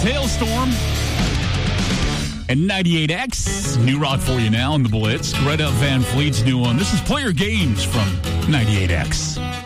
Hailstorm. And 98X, new rock for you now in the Blitz. Greta Van Fleet's new one. This is Player Games from 98X.